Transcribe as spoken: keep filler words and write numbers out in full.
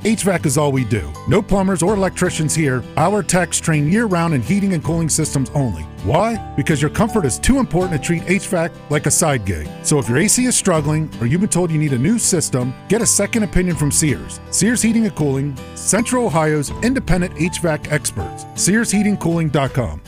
H V A C is all we do. No plumbers or electricians here. Our techs train year-round in heating and cooling systems only. Why? Because your comfort is too important to treat H V A C like a side gig. So if your A C is struggling or you've been told you need a new system, get a second opinion from Sears. Sears Heating and Cooling, Central Ohio's independent H V A C experts. Sears Heating Cooling dot com.